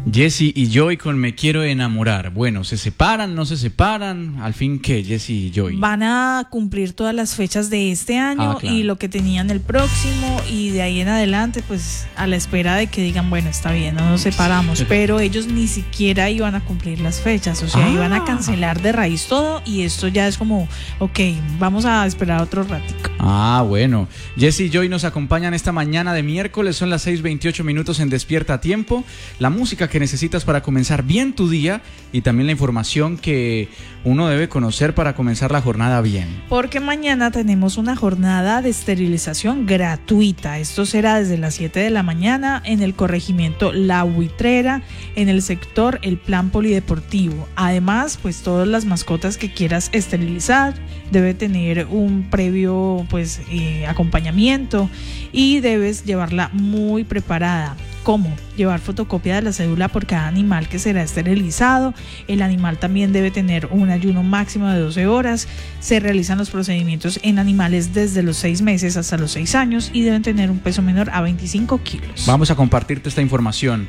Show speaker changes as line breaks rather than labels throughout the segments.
Jessy y Joy con Me Quiero Enamorar. Bueno, ¿se separan? ¿No se separan? ¿Al fin qué, Jessy y Joy?
Van a cumplir todas las fechas de este año
claro.
Y lo que tenían el próximo, y de ahí en adelante pues a la espera de que digan, bueno, está bien, no nos separamos. Pero ellos ni siquiera iban a cumplir las fechas, o sea, iban a cancelar de raíz todo, y esto ya es como, ok, vamos a esperar otro ratico.
Bueno, Jessy y Joy nos acompañan esta mañana de miércoles, son las 6:28 minutos en Despierta a Tiempo. La música que necesitas para comenzar bien tu día, y también la información que uno debe conocer para comenzar la jornada bien.
Porque mañana tenemos una jornada de esterilización gratuita. Esto será desde las 7 de la mañana en el corregimiento La Buitrera, en el sector El Plan Polideportivo. Además, pues todas las mascotas que quieras esterilizar debe tener un previo acompañamiento, y debes llevarla muy preparada. ¿Cómo? Llevar fotocopia de la cédula por cada animal que será esterilizado. El animal también debe tener un ayuno máximo de 12 horas. Se realizan los procedimientos en animales desde los 6 meses hasta los 6 años y deben tener un peso menor a 25 kilos.
Vamos a compartirte esta información.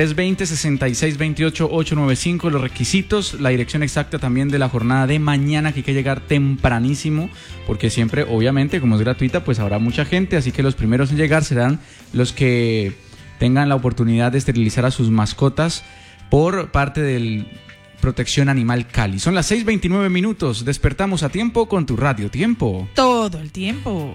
320-6628-895, los requisitos, la dirección exacta también de la jornada de mañana, que hay que llegar tempranísimo, porque siempre, obviamente, como es gratuita, pues habrá mucha gente, así que los primeros en llegar serán los que tengan la oportunidad de esterilizar a sus mascotas por parte del Protección Animal Cali. Son las 6:29 minutos. Despertamos a tiempo con tu Radio Tiempo.
Todo el tiempo.